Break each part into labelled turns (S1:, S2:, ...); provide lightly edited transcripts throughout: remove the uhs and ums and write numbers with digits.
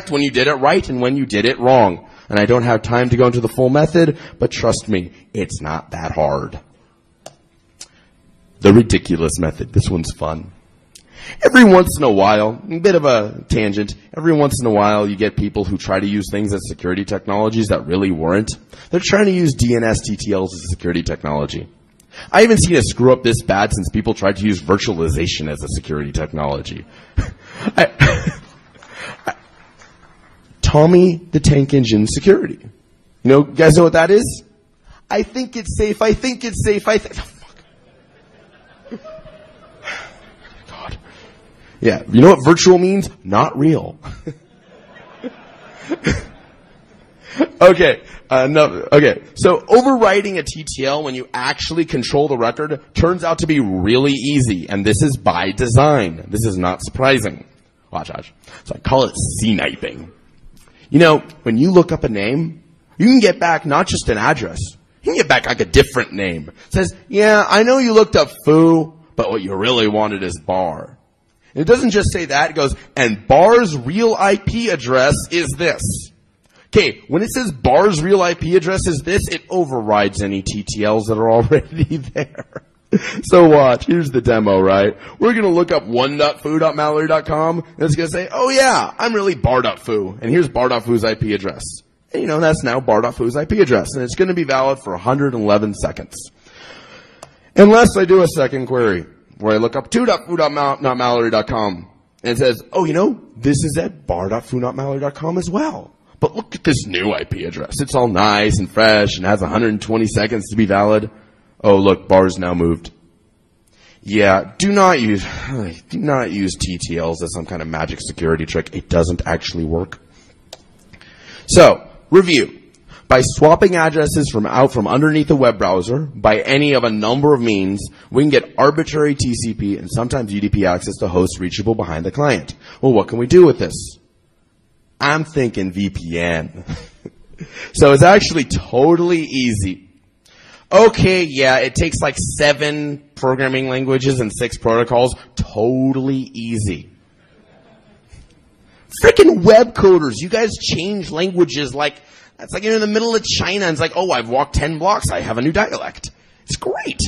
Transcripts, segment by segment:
S1: when you did it right and when you did it wrong. And I don't have time to go into the full method, but trust me, it's not that hard. The ridiculous method. This one's fun. Every once in a while, a bit of a tangent, every once in a while you get people who try to use things as security technologies that really weren't. They're trying to use DNS TTLs as a security technology. I haven't seen a screw up this bad since people tried to use virtualization as a security technology. Tommy the Tank Engine security. You guys know what that is? I think it's safe, I think it's safe, oh, fuck. God. Yeah, you know what virtual means? Not real. Okay, okay. So overwriting a TTL when you actually control the record turns out to be really easy, and this is by design. This is not surprising. Watch. So I call it sniping. When you look up a name, you can get back not just an address. You can get back like a different name. It says, yeah, I know you looked up foo, but what you really wanted is bar. And it doesn't just say that. It goes, and bar's real IP address is this. Okay, when it says bar's real IP address is this, it overrides any TTLs that are already there. So watch, here's the demo, right? We're gonna look up one.foo.mallory.com, and it's gonna say, oh yeah, I'm really bar.foo, and here's bar.foo's IP address. And that's now bar.foo's IP address, and it's gonna be valid for 111 seconds. Unless I do a second query, where I look up 2.foo.mallory.com, and it says, oh, this is at bar.foo.mallory.com as well. But look at this new IP address. It's all nice and fresh and has 120 seconds to be valid. Oh, look, bar's now moved. Yeah, do not use TTLs as some kind of magic security trick. It doesn't actually work. So, review. By swapping addresses from underneath a web browser, by any of a number of means, we can get arbitrary TCP and sometimes UDP access to hosts reachable behind the client. Well, what can we do with this? I'm thinking VPN. So it's actually totally easy. Okay, yeah, it takes like 7 programming languages and 6 protocols. Totally easy. Freaking web coders, you guys change languages like, that's like you're in the middle of China and it's like, oh, I've walked 10 blocks, I have a new dialect. It's great.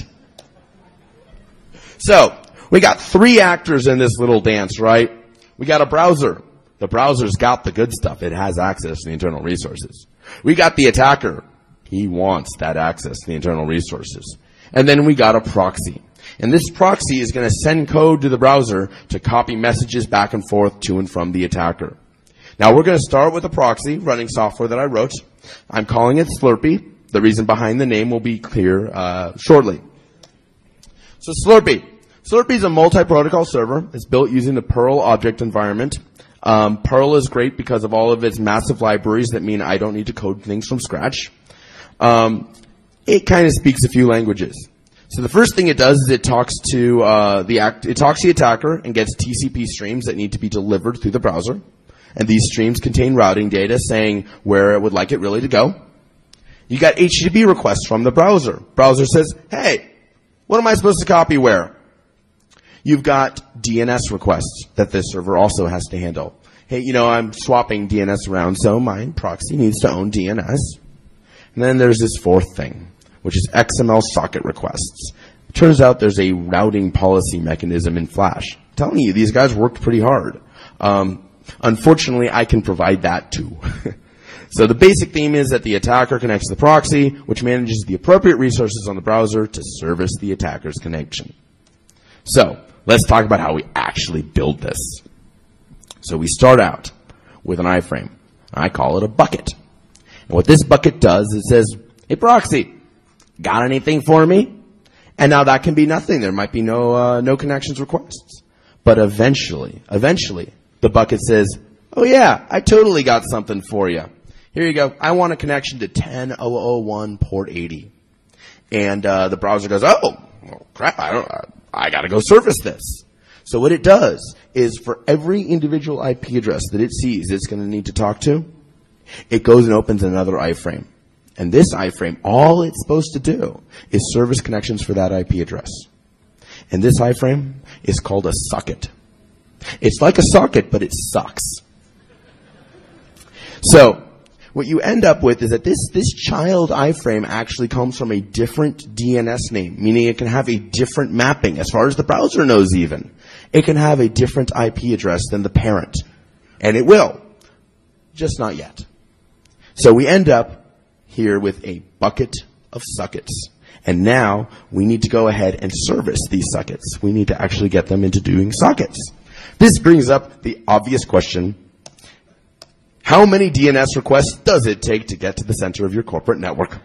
S1: So, we got 3 actors in this little dance, right? We got a browser. The browser's got the good stuff. It has access to the internal resources. We got the attacker. He wants that access to the internal resources. And then we got a proxy. And this proxy is going to send code to the browser to copy messages back and forth to and from the attacker. Now we're going to start with a proxy running software that I wrote. I'm calling it Slurpee. The reason behind the name will be clear shortly. So Slurpee. Slurpee is a multi-protocol server. It's built using the Perl object environment. Perl is great because of all of its massive libraries that mean I don't need to code things from scratch. It kind of speaks a few languages. So the first thing it does is it talks to the attacker and gets TCP streams that need to be delivered through the browser. And these streams contain routing data saying where it would like it really to go. You got HTTP requests from the browser. Browser says, hey, what am I supposed to copy where? You've got DNS requests that this server also has to handle. Hey, I'm swapping DNS around, so my proxy needs to own DNS. And then there's this fourth thing, which is XML socket requests. It turns out there's a routing policy mechanism in Flash. I'm telling you, these guys worked pretty hard. Unfortunately, I can provide that too. So the basic theme is that the attacker connects to the proxy, which manages the appropriate resources on the browser to service the attacker's connection. So, let's talk about how we actually build this. So we start out with an iframe. I call it a bucket. And what this bucket does is it says, hey proxy, got anything for me? And now that can be nothing. There might be no connections requests. But eventually, the bucket says, oh yeah, I totally got something for you. Here you go. I want a connection to 10.0.0.1 port 80. And the browser goes, oh, well, crap, I gotta go service this. So what it does is for every individual IP address that it sees it's going to need to talk to, it goes and opens another iframe. And this iframe, all it's supposed to do is service connections for that IP address. And this iframe is called a socket. It's like a socket, but it sucks. So, what you end up with is that this child iframe actually comes from a different DNS name, meaning it can have a different mapping, as far as the browser knows even. It can have a different IP address than the parent. And it will. Just not yet. So we end up here with a bucket of sockets. And now we need to go ahead and service these sockets. We need to actually get them into doing sockets. This brings up the obvious question: how many DNS requests does it take to get to the center of your corporate network?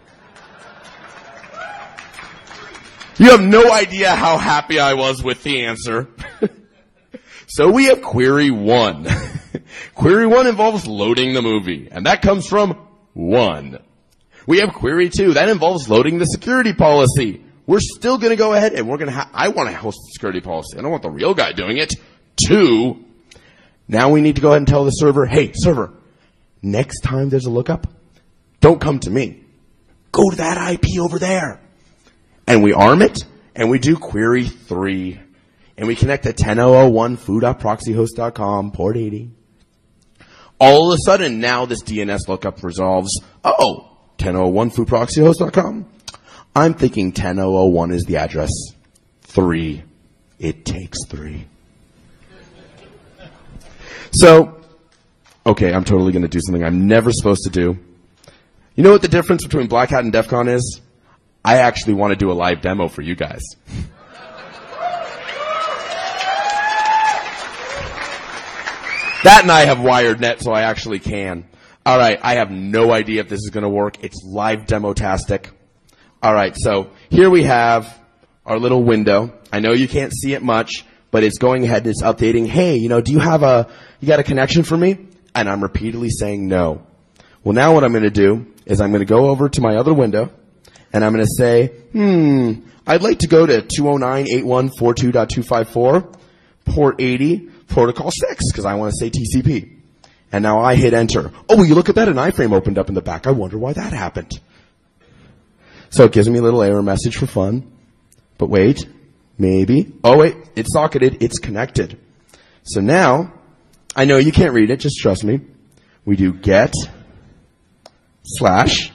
S1: You have no idea how happy I was with the answer. So we have query 1. Query 1 involves loading the movie, and that comes from 1. We have query 2. That involves loading the security policy. We're still going to go ahead and we're going to I want to host the security policy. I don't want the real guy doing it. 2. Now we need to go ahead and tell the server, hey, server, next time there's a lookup, don't come to me. Go to that IP over there. And we arm it, and we do query 3. And we connect to 10.0.1 foo.proxyhost.com, port 80. All of a sudden, now this DNS lookup resolves, 10.0.1 foo.proxyhost.com. I'm thinking 10.0.1 is the address. 3. It takes 3. So, okay, I'm totally going to do something I'm never supposed to do. You know what the difference between Black Hat and DEF CON is? I actually want to do a live demo for you guys. That and I have wired net, so I actually can. Alright, I have no idea if this is going to work. It's live demo-tastic. Alright, so here we have our little window. I know you can't see it much, but it's going ahead and it's updating. Hey, you got a connection for me? And I'm repeatedly saying no. Well, now what I'm going to do is I'm going to go over to my other window, and I'm going to say, I'd like to go to 209.8142.254, port 80, protocol 6, because I want to say TCP. And now I hit enter. Oh, will you look at that? An iframe opened up in the back. I wonder why that happened. So it gives me a little error message for fun. But wait, maybe. Oh wait, it's socketed. It's connected. So now, I know you can't read it. Just trust me. We do get /.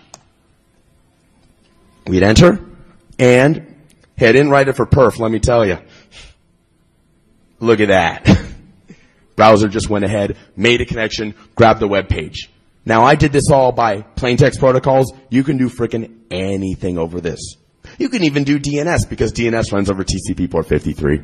S1: We hit enter. And, hey, I didn't write it for perf, let me tell you. Look at that. Browser just went ahead, made a connection, grabbed the web page. Now I did this all by plain text protocols. You can do frickin' anything over this. You can even do DNS because DNS runs over TCP port 53.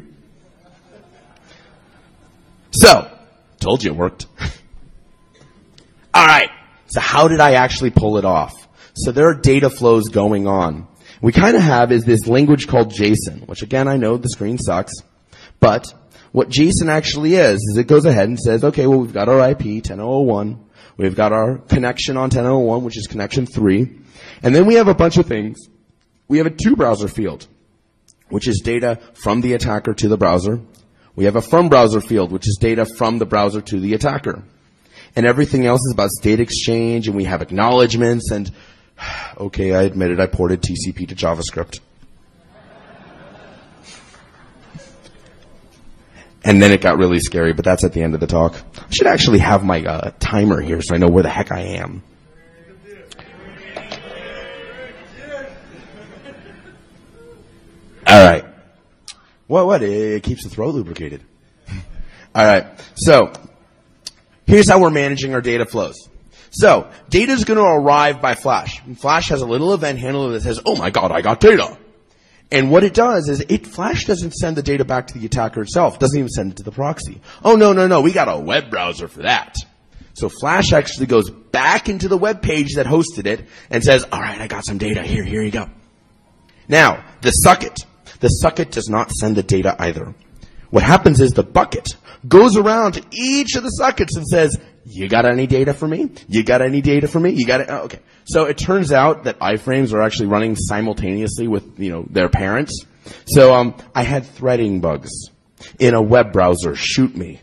S1: So, told you it worked. Alright, so how did I actually pull it off? So there are data flows going on. We kind of have is this language called JSON, which again I know the screen sucks, but what JSON actually is it goes ahead and says, okay, well, we've got our IP, 10.0.1. We've got our connection on 10.0.1, which is connection 3. And then we have a bunch of things. We have a to-browser field, which is data from the attacker to the browser. We have a from-browser field, which is data from the browser to the attacker. And everything else is about state exchange, and we have acknowledgments, and, okay, I admit it, I ported TCP to JavaScript. And then it got really scary, but that's at the end of the talk. I should actually have my timer here so I know where the heck I am. All right. What? It keeps the throat lubricated. All right. So, here's how we're managing our data flows. So, data is going to arrive by Flash. And Flash has a little event handler that says, oh my God, I got data. And what it does is Flash doesn't send the data back to the attacker itself. It doesn't even send it to the proxy. Oh, no. We got a web browser for that. So Flash actually goes back into the web page that hosted it and says, all right, I got some data. Here you go. Now, the socket does not send the data either. What happens is the bucket goes around to each of the sockets and says, you got any data for me? You got any data for me? You got it? Oh, okay. So it turns out that iframes are actually running simultaneously with, their parents. So, I had threading bugs in a web browser. Shoot me.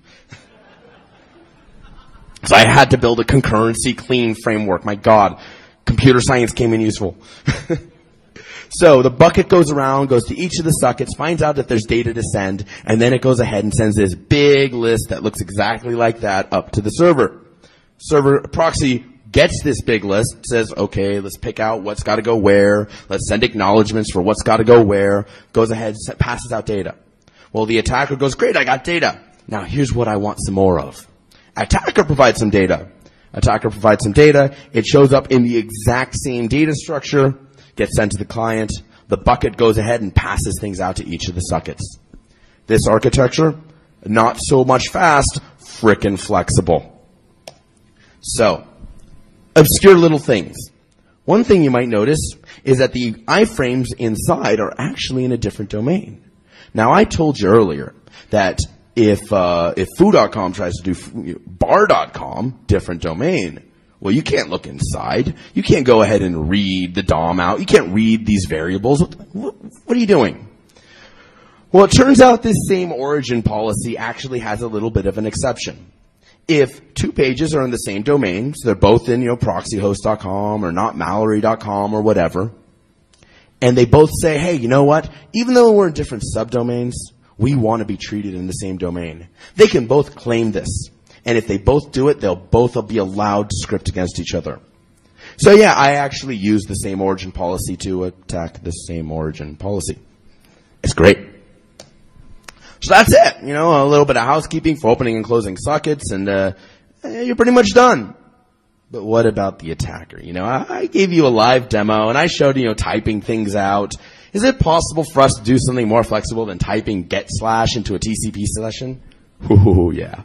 S1: So I had to build a concurrency clean framework. My God. Computer science came in useful. So the bucket goes around, goes to each of the sockets, finds out that there's data to send, and then it goes ahead and sends this big list that looks exactly like that up to the server. Proxy gets this big list, says, okay, let's pick out what's got to go where, let's send acknowledgments for what's got to go where, goes ahead, passes out data. Well, the attacker goes, great, I got data. Now here's what I want some more of. Attacker provides some data. It shows up in the exact same data structure, gets sent to the client. The bucket goes ahead and passes things out to each of the sockets. This architecture, not so much fast, frickin' flexible. So, obscure little things. One thing you might notice is that the iframes inside are actually in a different domain. Now, I told you earlier that if foo.com tries to do bar.com, different domain, well, you can't look inside. You can't go ahead and read the DOM out. You can't read these variables. What are you doing? Well, it turns out this same origin policy actually has a little bit of an exception. If two pages are in the same domain, so they're both in, proxyhost.com or notmallory.com or whatever, and they both say, hey, you know what? Even though we're in different subdomains, we want to be treated in the same domain. They can both claim this. And if they both do it, they'll both be allowed to script against each other. So yeah, I actually use the same origin policy to attack the same origin policy. It's great. So that's it. A little bit of housekeeping for opening and closing sockets, and you're pretty much done. But what about the attacker? I gave you a live demo, and I showed typing things out. Is it possible for us to do something more flexible than typing get/ into a TCP session? Ooh, yeah.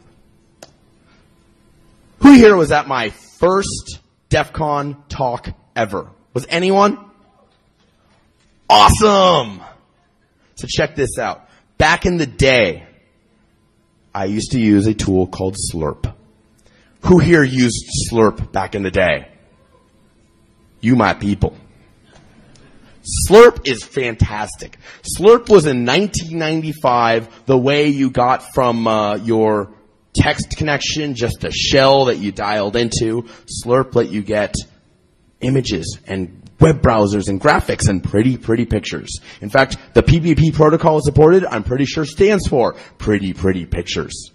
S1: Who here was at my first DEF CON talk ever? Was anyone? Awesome! So check this out. Back in the day, I used to use a tool called Slurp. Who here used Slurp back in the day? You my people. Slurp is fantastic. Slurp was in 1995 the way you got from your text connection, just a shell that you dialed into. Slurp let you get images and web browsers and graphics and pretty pictures. In fact, the PPP protocol supported, I'm pretty sure stands for pretty pictures.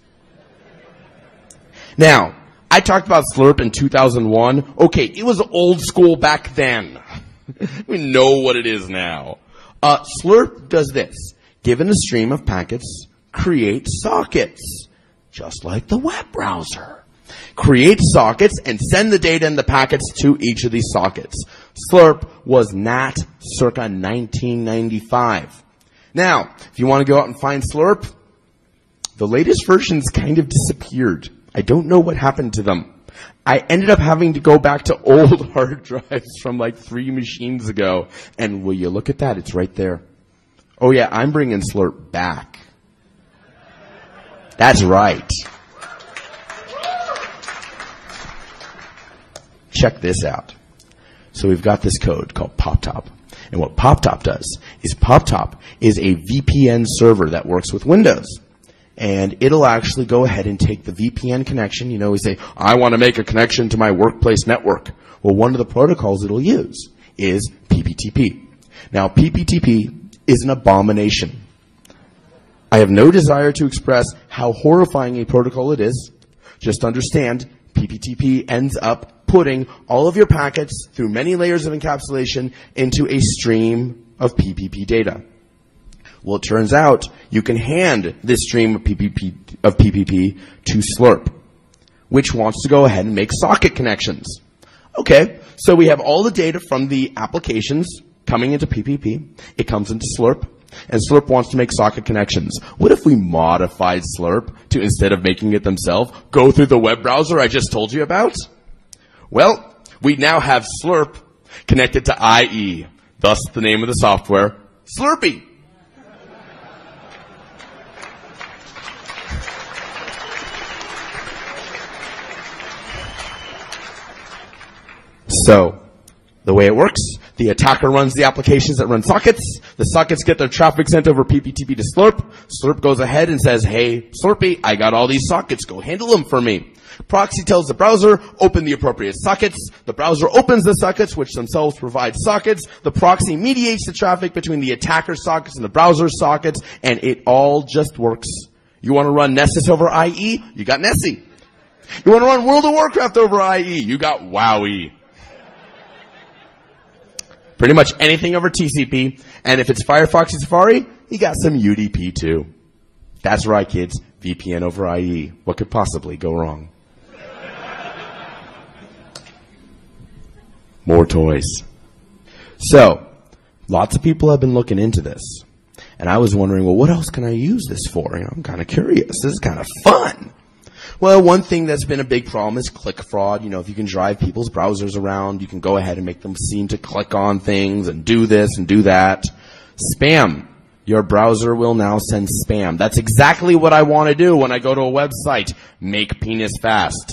S1: Now, I talked about Slurp in 2001. Okay, it was old school back then. We know what it is now. Slurp does this. Given a stream of packets, create sockets. Just like the web browser. Create sockets and send the data and the packets to each of these sockets. Slurp was NAT circa 1995. Now, if you want to go out and find Slurp, the latest versions kind of disappeared. I don't know what happened to them. I ended up having to go back to old hard drives from like 3 machines ago. And will you look at that? It's right there. Oh yeah, I'm bringing Slurp back. That's right. Check this out. So we've got this code called PopTop. And what PopTop does is PopTop is a VPN server that works with Windows. And it'll actually go ahead and take the VPN connection. We say, I want to make a connection to my workplace network. Well, one of the protocols it'll use is PPTP. Now, PPTP is an abomination. I have no desire to express how horrifying a protocol it is. Just understand, PPTP ends up putting all of your packets through many layers of encapsulation into a stream of PPP data. Well, it turns out you can hand this stream of PPP to Slurp, which wants to go ahead and make socket connections. Okay, so we have all the data from the applications coming into PPP. It comes into Slurp. And Slurp wants to make socket connections. What if we modified Slurp to, instead of making it themselves, go through the web browser I just told you about? Well, we now have Slurp connected to IE, thus the name of the software, Slurpee. So, the way it works, the attacker runs the applications that run sockets. The sockets get their traffic sent over PPTP to Slurp. Slurp goes ahead and says, hey, Slurpee, I got all these sockets. Go handle them for me. Proxy tells the browser, open the appropriate sockets. The browser opens the sockets, which themselves provide sockets. The proxy mediates the traffic between the attacker sockets and the browser sockets, and it all just works. You want to run Nessus over IE? You got Nessie. You want to run World of Warcraft over IE? You got WoWE. Pretty much anything over TCP, and if it's Firefox and Safari, you got some UDP too. That's right, kids. VPN over IE. What could possibly go wrong? More toys. So, lots of people have been looking into this. And I was wondering, well, what else can I use this for? I'm kind of curious. This is kind of fun. Well, one thing that's been a big problem is click fraud. If you can drive people's browsers around, you can go ahead and make them seem to click on things and do this and do that. Spam. Your browser will now send spam. That's exactly what I want to do when I go to a website. Make penis fast.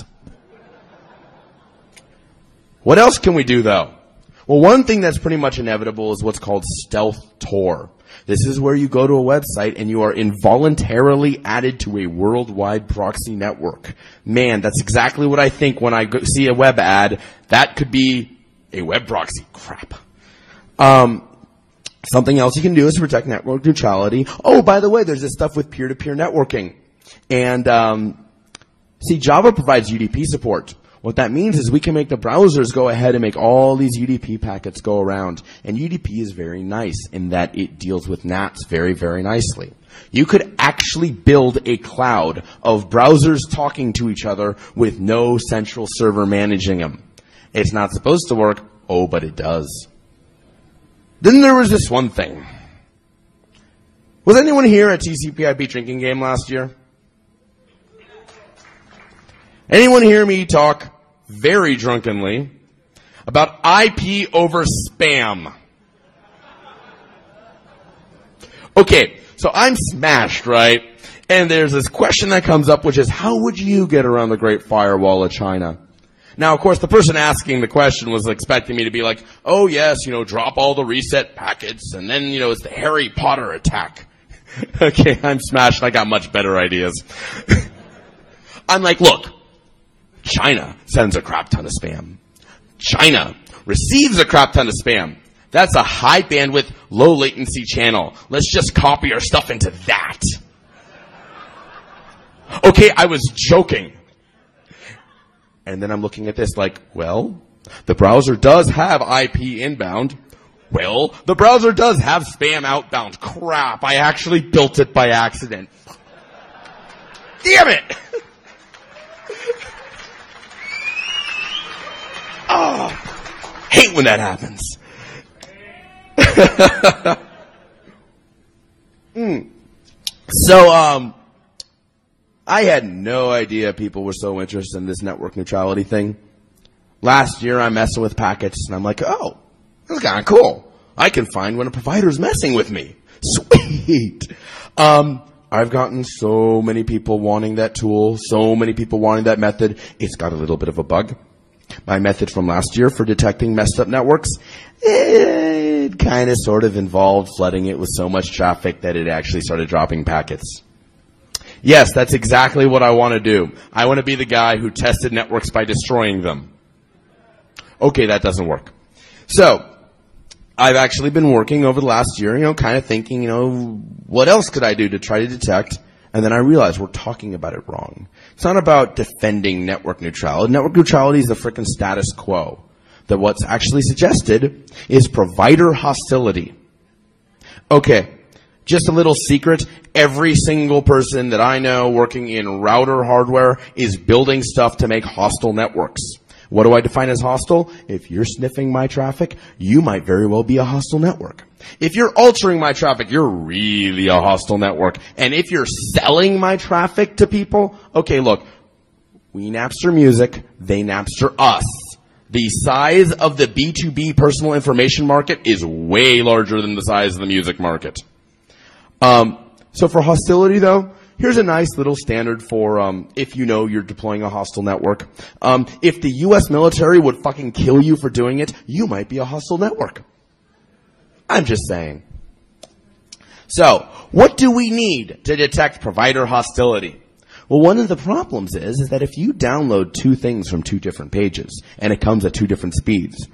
S1: What else can we do, though? Well, one thing that's pretty much inevitable is what's called stealth Tor. This is where you go to a website and you are involuntarily added to a worldwide proxy network. Man, that's exactly what I think when I see a web ad. That could be a web proxy. Crap. Something else you can do is protect network neutrality. Oh, by the way, there's this stuff with peer-to-peer networking. And, see, Java provides UDP support. What that means is we can make the browsers go ahead and make all these UDP packets go around. And UDP is very nice in that it deals with NATs very, very nicely. You could actually build a cloud of browsers talking to each other with no central server managing them. It's not supposed to work. Oh, but it does. Then there was this one thing. Was anyone here at TCP/IP drinking game last year? Anyone hear me talk very drunkenly about IP over spam? Okay, so I'm smashed, right? And there's this question that comes up, which is, how would you get around the Great Firewall of China? Now, of course, the person asking the question was expecting me to be like, oh yes, drop all the reset packets, and then, it's the Harry Potter attack. Okay, I'm smashed. I got much better ideas. I'm like, look, China sends a crap ton of spam. China receives a crap ton of spam. That's a high bandwidth, low latency channel. Let's just copy our stuff into that. Okay, I was joking. And then I'm looking at this like, well, the browser does have IP inbound. Well, the browser does have spam outbound. Crap, I actually built it by accident. Damn it! Oh, hate when that happens. So, I had no idea people were so interested in this network neutrality thing. Last year, I'm messing with packets, and I'm like, oh, this is kind of cool. I can find when a provider's messing with me. Sweet. I've gotten so many people wanting that tool, so many people wanting that method. It's got a little bit of a bug. My method from last year for detecting messed up networks, it kind of sort of involved flooding it with so much traffic that it actually started dropping packets. Yes, that's exactly what I want to do. I want to be the guy who tested networks by destroying them. Okay, that doesn't work. So, I've actually been working over the last year, kind of thinking, what else could I do to try to detect? And then I realized we're talking about it wrong. It's not about defending network neutrality. Network neutrality is the frickin' status quo. That what's actually suggested is provider hostility. Okay, just a little secret. Every single person that I know working in router hardware is building stuff to make hostile networks. What do I define as hostile? If you're sniffing my traffic, you might very well be a hostile network. If you're altering my traffic, you're really a hostile network. And if you're selling my traffic to people, okay, look, we Napster music, they Napster us. The size of the B2B personal information market is way larger than the size of the music market. So for hostility though, here's a nice little standard for if you're deploying a hostile network. If the U.S. military would fucking kill you for doing it, you might be a hostile network. I'm just saying. So, what do we need to detect provider hostility? Well, one of the problems is that if you download two things from two different pages, and it comes at two different speeds,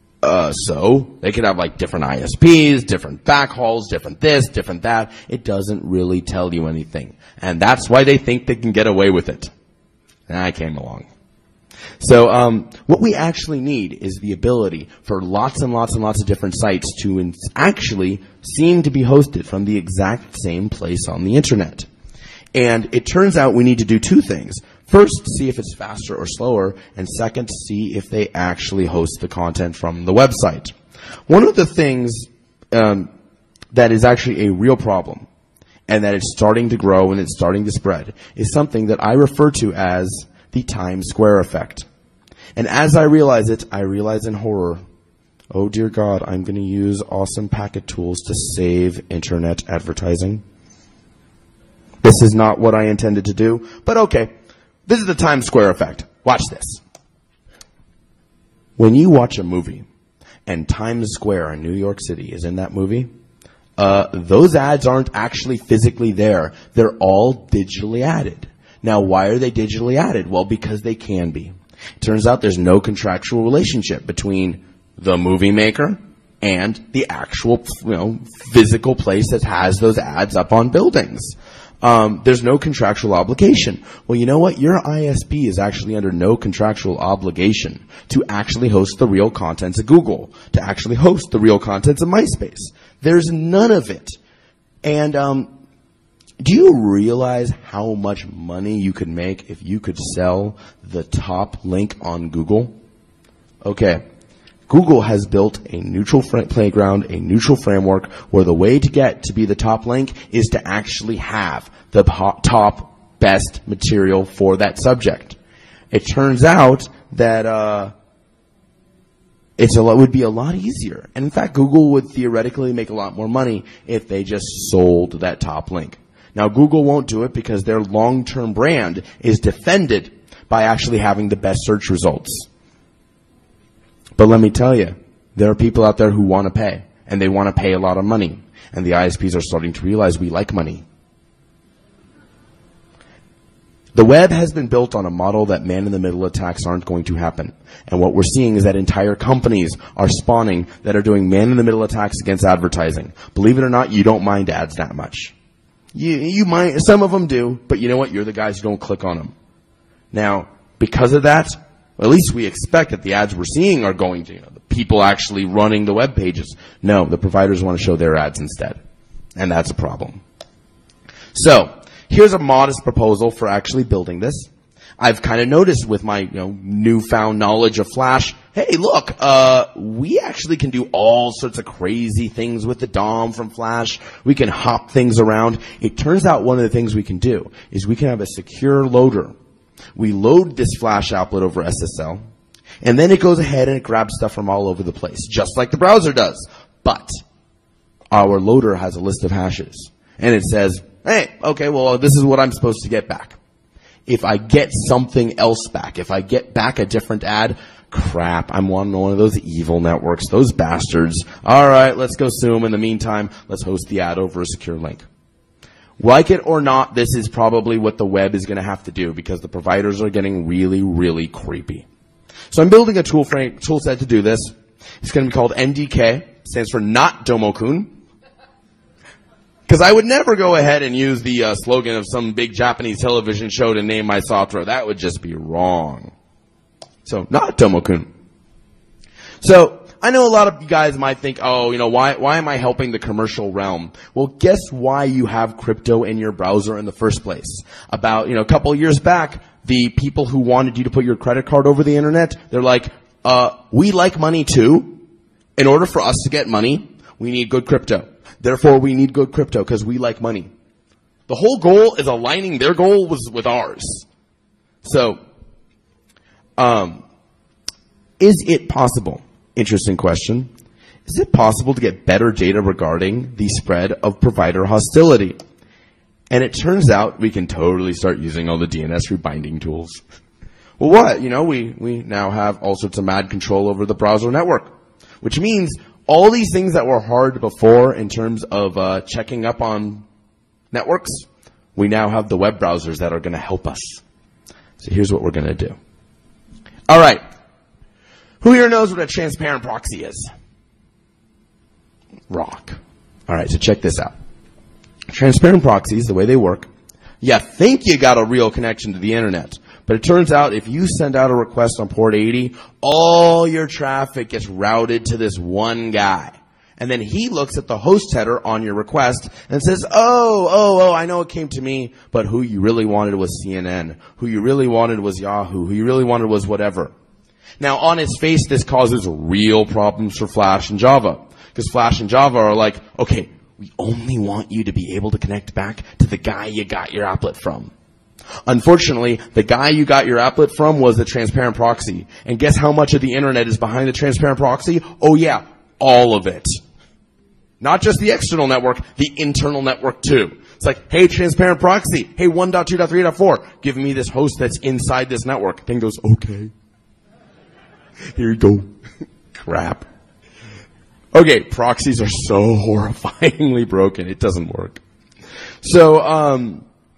S1: so they could have like different ISPs, different backhauls, different this, different that. It doesn't really tell you anything. And that's why they think they can get away with it. And I came along. So what we actually need is the ability for lots and lots and lots of different sites to actually seem to be hosted from the exact same place on the internet. And it turns out we need to do two things. First, see if it's faster or slower, and second, see if they actually host the content from the website. One of the things that is actually a real problem, and that it's starting to grow and it's starting to spread, is something that I refer to as the Times Square effect. And as I realize it, I realize in horror, oh dear God, I'm going to use awesome packet tools to save internet advertising. This is not what I intended to do, but okay. This is the Times Square effect. Watch this. When you watch a movie and Times Square in New York City is in that movie, those ads aren't actually physically there. They're all digitally added. Now, why are they digitally added? Well, because they can be. It turns out there's no contractual relationship between the movie maker and the actual, physical place that has those ads up on buildings. There's no contractual obligation. Well, you know what? Your ISP is actually under no contractual obligation to actually host the real contents of Google, to actually host the real contents of MySpace. There's none of it. And do you realize how much money you could make if you could sell the top link on Google? Okay. Google has built a neutral playground, a neutral framework, where the way to get to be the top link is to actually have the top best material for that subject. It turns out that would be a lot easier. And in fact, Google would theoretically make a lot more money if they just sold that top link. Now, Google won't do it because their long-term brand is defended by actually having the best search results. But let me tell you, there are people out there who want to pay, and they want to pay a lot of money. And the ISPs are starting to realize we like money. The web has been built on a model that man-in-the-middle attacks aren't going to happen. And what we're seeing is that entire companies are spawning that are doing man-in-the-middle attacks against advertising. Believe it or not, you don't mind ads that much. You might, some of them do, but you know what? You're the guys who don't click on them. Now, because of that, at least we expect that the ads we're seeing are going to, the people actually running the web pages. No, the providers want to show their ads instead. And that's a problem. So, here's a modest proposal for actually building this. I've kind of noticed with my, newfound knowledge of Flash, hey, look, we actually can do all sorts of crazy things with the DOM from Flash. We can hop things around. It turns out one of the things we can do is we can have a secure loader. We load this Flash applet over SSL, and then it goes ahead and it grabs stuff from all over the place, just like the browser does. But our loader has a list of hashes, and it says, hey, okay, well, this is what I'm supposed to get back. If I get something else back, if I get back a different ad, crap, I'm on one of those evil networks, those bastards. All right, let's go sue them. In the meantime, let's host the ad over a secure link. Like it or not, this is probably what the web is going to have to do because the providers are getting really, really creepy. So I'm building a tool set to do this. It's going to be called NDK. Stands for Not Domokun. Because I would never go ahead and use the slogan of some big Japanese television show to name my software. That would just be wrong. So, Not Domokun. So, I know a lot of you guys might think, why am I helping the commercial realm? Well, guess why you have crypto in your browser in the first place? About, a couple of years back, the people who wanted you to put your credit card over the internet, they're like, we like money too. In order for us to get money, we need good crypto. Therefore, we need good crypto because we like money. The whole goal is aligning their goal with ours. So, is it possible? Interesting question. Is it possible to get better data regarding the spread of provider hostility? And it turns out we can totally start using all the DNS rebinding tools. Well, what? We now have all sorts of mad control over the browser network, which means all these things that were hard before in terms of checking up on networks, we now have the web browsers that are going to help us. So here's what we're going to do. All right. Who here knows what a transparent proxy is? Rock. All right, so check this out. Transparent proxies, the way they work, you think you got a real connection to the internet, But it turns out if you send out a request on port 80, all your traffic gets routed to this one guy. And then he looks at the host header on your request and says, oh, I know it came to me, but who you really wanted was CNN. Who you really wanted was Yahoo. Who you really wanted was whatever. Now, on its face, this causes real problems for Flash and Java. Because Flash and Java are like, okay, we only want you to be able to connect back to the guy you got your applet from. Unfortunately, the guy you got your applet from was the transparent proxy. And guess how much of the internet is behind the transparent proxy? Oh yeah, all of it. Not just the external network, the internal network too. It's like, hey, transparent proxy, hey, 1.2.3.4, give me this host that's inside this network. Thing goes, okay. Here you go. Crap. Okay, proxies are so horrifyingly broken, it doesn't work. So,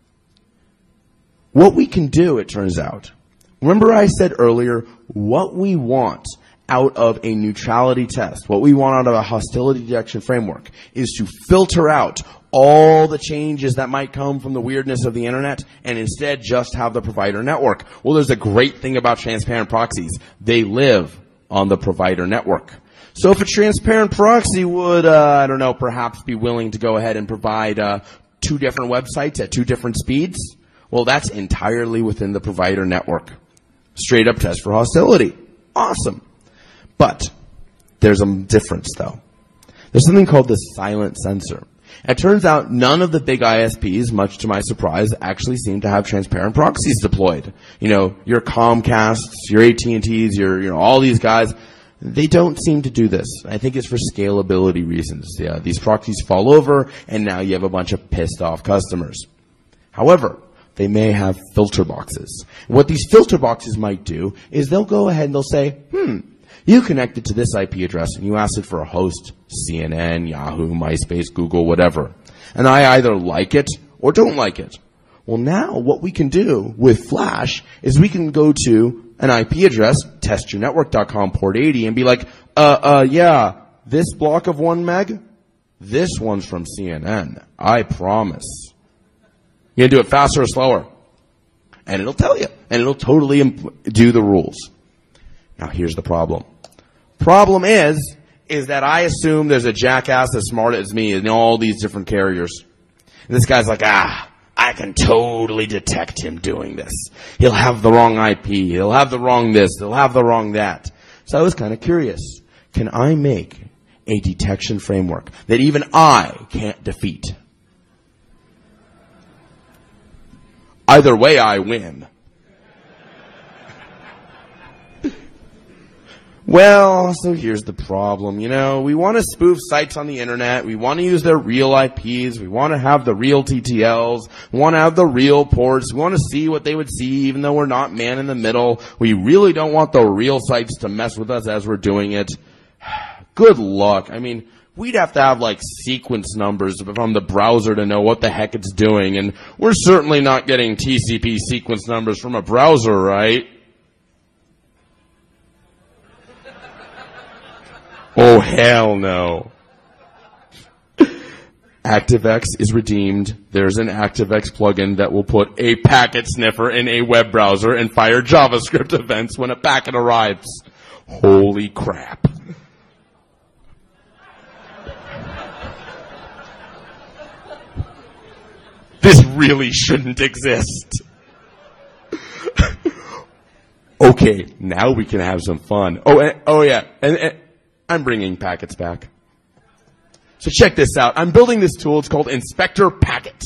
S1: what we can do, it turns out, remember I said earlier, what we want out of a neutrality test, what we want out of a hostility detection framework, is to filter out all the changes that might come from the weirdness of the internet and instead just have the provider network. Well, there's a great thing about transparent proxies. They live on the provider network. So if a transparent proxy would, perhaps be willing to go ahead and provide 2 different websites at 2 different speeds, well, that's entirely within the provider network. Straight up test for hostility. Awesome. But there's a difference, though. There's something called the silent censor. It turns out none of the big ISPs, much to my surprise, actually seem to have transparent proxies deployed. You know, your Comcasts, your AT&Ts, all these guys, they don't seem to do this. I think it's for scalability reasons. Yeah, these proxies fall over, and now you have a bunch of pissed off customers. However, they may have filter boxes. What these filter boxes might do is they'll go ahead and they'll say, you connected to this IP address and you asked it for a host, CNN, Yahoo, MySpace, Google, whatever. And I either like it or don't like it. Well, now what we can do with Flash is we can go to an IP address, testyournetwork.com port 80, and be like, yeah, this block of 1 meg, this one's from CNN. I promise. You're going to do it faster or slower? And it'll tell you. And it'll totally do the rules. Now here's the problem. Problem is that I assume there's a jackass as smart as me in all these different carriers. And this guy's like, I can totally detect him doing this. He'll have the wrong IP. He'll have the wrong this. He'll have the wrong that. So I was kind of curious. Can I make a detection framework that even I can't defeat? Either way, I win. Well, so here's the problem. We want to spoof sites on the internet. We want to use their real IPs. We want to have the real TTLs. We want to have the real ports. We want to see what they would see, even though we're not man in the middle. We really don't want the real sites to mess with us as we're doing it. Good luck. We'd have to have sequence numbers from the browser to know what the heck it's doing. And we're certainly not getting TCP sequence numbers from a browser, right? Oh, hell no. ActiveX is redeemed. There's an ActiveX plugin that will put a packet sniffer in a web browser and fire JavaScript events when a packet arrives. Holy crap. This really shouldn't exist. Okay, now we can have some fun. Oh yeah, and I'm bringing packets back. So check this out. I'm building this tool. It's called Inspector Packet.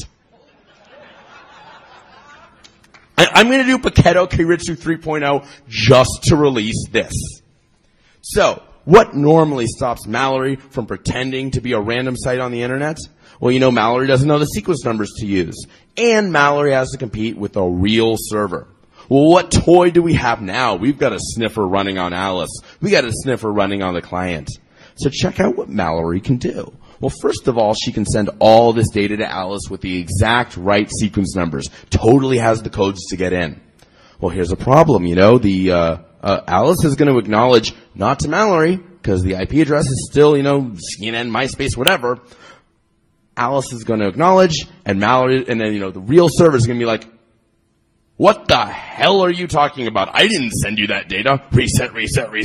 S1: I'm going to do Paketo Keiritsu 3.0 just to release this. So, what normally stops Mallory from pretending to be a random site on the internet? Well, Mallory doesn't know the sequence numbers to use. And Mallory has to compete with a real server. Well, what toy do we have now? We've got a sniffer running on Alice. We got a sniffer running on the client. So check out what Mallory can do. Well, first of all, she can send all this data to Alice with the exact right sequence numbers. Totally has the codes to get in. Well, here's a problem. Alice is going to acknowledge not to Mallory because the IP address is still, CNN, MySpace, whatever. Alice is going to acknowledge, and Mallory, and then, the real server is going to be like, What the hell are you talking about? I didn't send you that data. Reset, reset, reset.